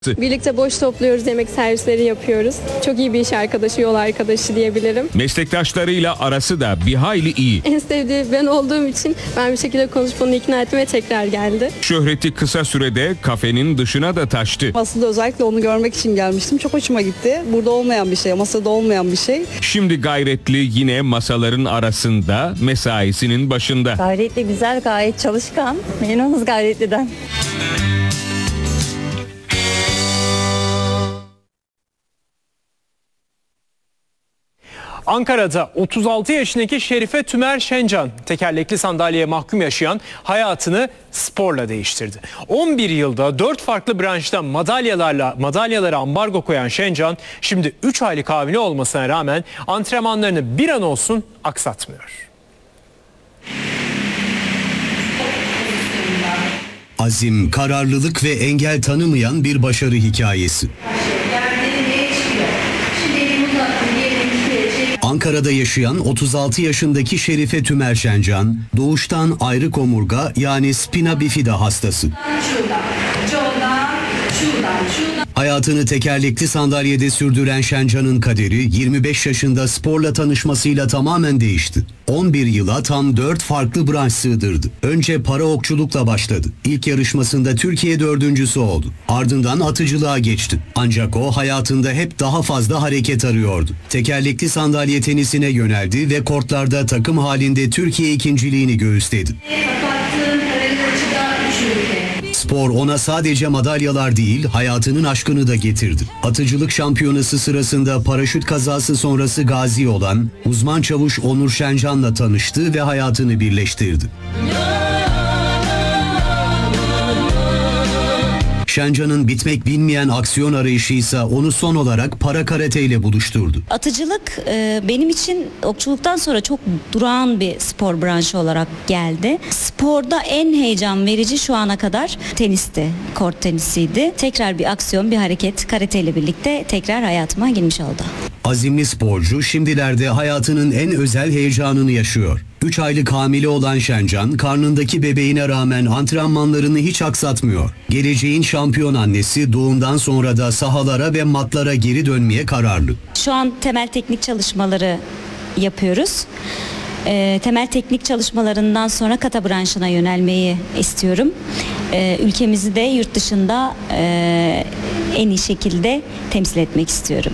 Birlikte boş topluyoruz, yemek servisleri yapıyoruz. Çok iyi bir iş arkadaşı, yol arkadaşı diyebilirim. Meslektaşlarıyla arası da bir hayli iyi. En sevdiği ben olduğum için ben bir şekilde konuşup onu ikna ettim ve tekrar geldi. Şöhreti kısa sürede kafenin dışına da taştı. Masada özellikle onu görmek için gelmiştim. Çok hoşuma gitti. Burada olmayan bir şey, masada olmayan bir şey. Şimdi gayretli yine masaların arasında, mesaisinin başında. Gayretli, güzel, gayet çalışkan. Memnunuz Gayretli'den. Ankara'da 36 yaşındaki Şerife Tümer Şencan tekerlekli sandalyeye mahkum yaşayan hayatını sporla değiştirdi. 11 yılda 4 farklı branşta madalyalara ambargo koyan Şencan şimdi 3 aylık hamile olmasına rağmen antrenmanlarını bir an olsun aksatmıyor. Azim, kararlılık ve engel tanımayan bir başarı hikayesi. Ankara'da yaşayan 36 yaşındaki Şerife Tümer Şencan, doğuştan ayrık omurga yani spina bifida hastası. Hayatını tekerlekli sandalyede sürdüren Şencan'ın kaderi 25 yaşında sporla tanışmasıyla tamamen değişti. 11 yıla tam 4 farklı branş sığdırdı. Önce para okçulukla başladı. İlk yarışmasında Türkiye 4.'sü oldu. Ardından atıcılığa geçti. Ancak o hayatında hep daha fazla hareket arıyordu. Tekerlekli sandalye tenisine yöneldi ve kortlarda takım halinde Türkiye ikinciliğini göğüsledi. Spor ona sadece madalyalar değil, hayatının aşkını da getirdi. Atıcılık şampiyonası sırasında paraşüt kazası sonrası gazi olan uzman çavuş Onur Şencan'la tanıştı ve hayatını birleştirdi. Şencan'ın bitmek bilmeyen aksiyon arayışıysa onu son olarak para karate ile buluşturdu. Atıcılık benim için okçuluktan sonra çok durağan bir spor branşı olarak geldi. Sporda en heyecan verici şu ana kadar tenisti, kort tenisiydi. Tekrar bir aksiyon, bir hareket karate ile birlikte tekrar hayatıma girmiş oldu. Azimli sporcu şimdilerde hayatının en özel heyecanını yaşıyor. 3 aylık hamile olan Şencan, karnındaki bebeğine rağmen antrenmanlarını hiç aksatmıyor. Geleceğin şampiyon annesi doğumdan sonra da sahalara ve matlara geri dönmeye kararlı. Şu an temel teknik çalışmaları yapıyoruz. Temel teknik çalışmalarından sonra kata branşına yönelmeyi istiyorum. Ülkemizi de yurt dışında en iyi şekilde temsil etmek istiyorum.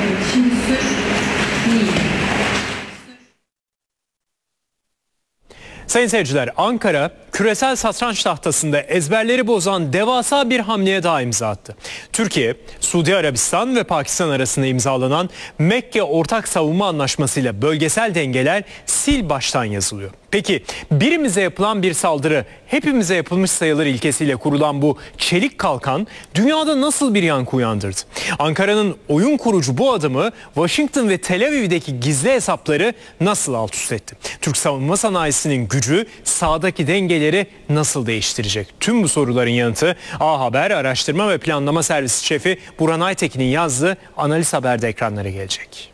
Sayın seyirciler, Ankara küresel satranç tahtasında ezberleri bozan devasa bir hamleye daha imza attı. Türkiye, Suudi Arabistan ve Pakistan arasında imzalanan Mekke Ortak Savunma Anlaşması ile bölgesel dengeler sil baştan yazılıyor. Peki birimize yapılan bir saldırı hepimize yapılmış sayılır ilkesiyle kurulan bu çelik kalkan dünyada nasıl bir yankı uyandırdı? Ankara'nın oyun kurucu bu adımı Washington ve Tel Aviv'deki gizli hesapları nasıl alt üst etti? Türk savunma sanayisinin gücü sahadaki dengeleri nasıl değiştirecek? Tüm bu soruların yanıtı A Haber Araştırma ve Planlama Servisi Şefi Burhan Aytekin'in yazdığı Analiz Haber'de ekranlara gelecek.